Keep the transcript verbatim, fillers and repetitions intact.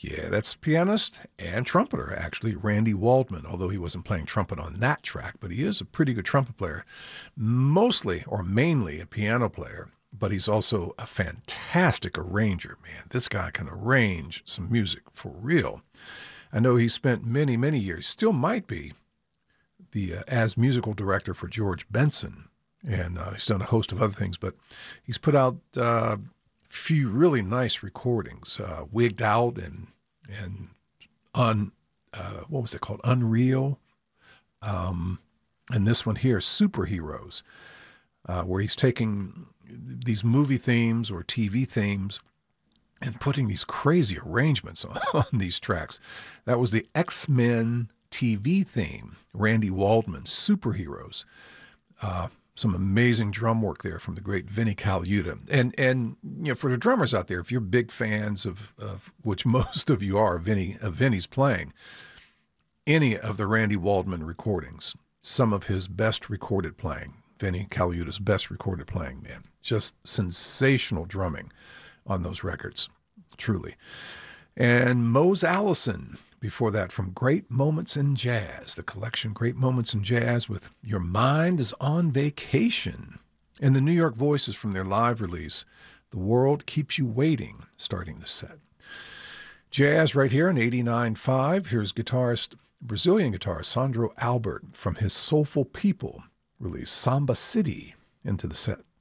Yeah, that's pianist and trumpeter, actually, Randy Waldman, although he wasn't playing trumpet on that track, but he is a pretty good trumpet player, mostly or mainly a piano player, but he's also a fantastic arranger, man. This guy can arrange some music for real. I know he spent many, many years, still might be, the uh, as musical director for George Benson, and uh, he's done a host of other things, but he's put out uh, few really nice recordings, uh, Wigged Out and and un uh, what was it called, Unreal, um, and this one here, Superheroes, uh, where he's taking these movie themes or T V themes and putting these crazy arrangements on, on these tracks. That was the X-Men T V theme, Randy Waldman's Superheroes. Uh, some amazing drum work there from the great Vinnie Colaiuta. And, and you know, for the drummers out there, if you're big fans of, of which most of you are, Vinnie, of Vinnie's playing, any of the Randy Waldman recordings, some of his best recorded playing, Vinnie Colaiuta's best recorded playing, man. Just sensational drumming on those records, truly. And Mose Allison, before that, from Great Moments in Jazz, the collection Great Moments in Jazz with Your Mind is on Vacation. And the New York Voices from their live release, The World Keeps You Waiting, starting the set. Jazz right here in eighty-nine point five. Here's guitarist, Brazilian guitarist Sandro Albert from his Soulful People release, Samba City, into the set.